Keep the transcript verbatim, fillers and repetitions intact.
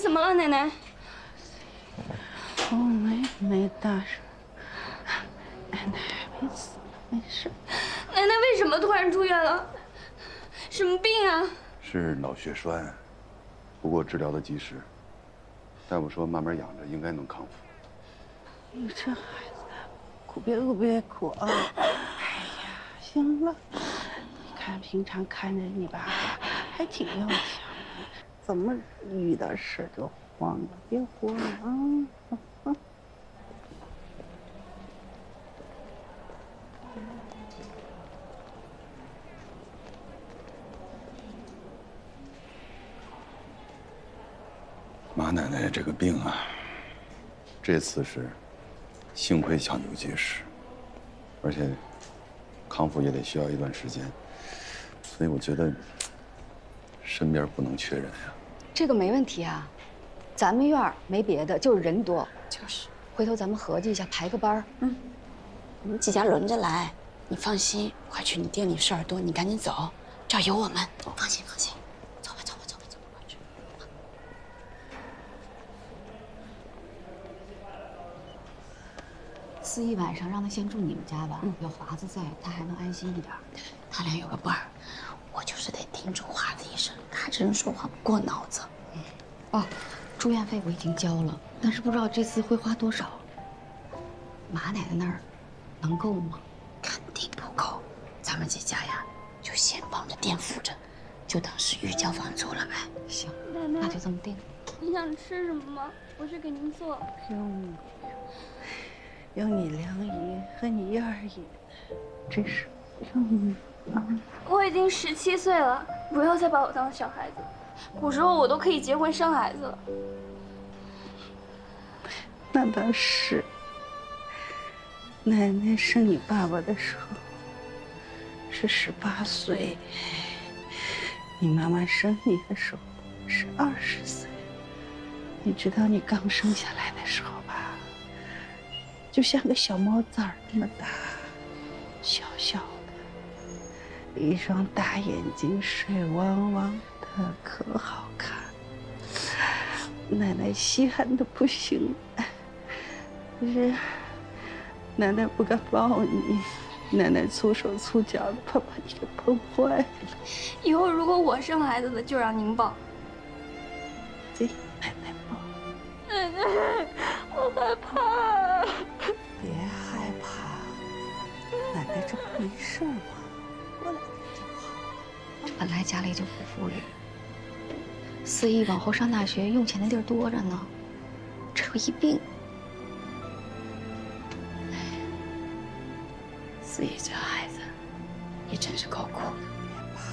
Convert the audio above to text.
怎么了，奶奶？ 我没没大事，奶奶没死，没事。 奶奶为什么突然住院了？什么病啊？ 是脑血栓，不过治疗的及时。大夫说慢慢养着，应该能康复。 你这孩子，哭别哭别哭啊！哎呀，行了，你看平常看着你爸爸还挺要强的，怎么遇到事就慌了？别慌啊！啊马奶奶这个病啊，这次是幸亏抢救及时，而且康复也得需要一段时间，所以我觉得身边不能缺人呀。 这个没问题啊，咱们院儿没别的，就是人多。 就是， 回头咱们合计一下，排个班儿。 嗯，我们几家轮着来，你放心，快去你店里事儿多，你赶紧走，这儿有我们。放心放心，走吧走吧走吧走吧，快去。 四一晚上让他先住你们家吧，有华子在，他还能安心一点。 他俩有个伴儿，我就是得叮嘱华子一声，他这人说话不过脑子。 哦，住院费我已经交了，但是不知道这次会花多少。马奶奶那儿能够吗？ 肯定不够，咱们几家呀，就先帮着垫付着，就当是预交房租了呗。 行， 奶奶， 那就这么定。 你想吃什么吗？我去给您做。 不用，有你梁姨和你二姨，真是不用啊。 我已经十七岁了，不要再把我当小孩子。古时候我都可以结婚生孩子了。 那倒是。奶奶生你爸爸的时候是十八岁，你妈妈生你的时候是二十岁。你知道你刚生下来的时候吧，就像个小猫崽儿那么大，小小的，一双大眼睛水汪汪的，可好看。奶奶稀罕的不行，可是奶奶不敢抱你，奶奶粗手粗脚的，怕把你给碰坏了。 以后如果我生孩子了，就让您抱。 给奶奶抱。 奶奶，我害怕。 别害怕，奶奶这不没事吗？过两天就好了。 本来家里就不富裕，四姨往后上大学用钱的地儿多着呢，这有一病。 四姨这孩子也真是够苦的。